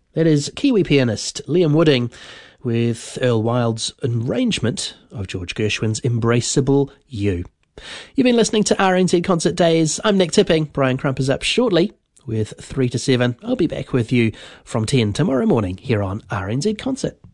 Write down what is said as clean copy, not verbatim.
That is Kiwi pianist Liam Wooding with Earl Wild's arrangement of George Gershwin's Embraceable You. You've been listening to RNZ Concert Days. I'm Nick Tipping. Brian Crump is up shortly with 3 to 7. I'll be back with you from 10 tomorrow morning here on RNZ Concert.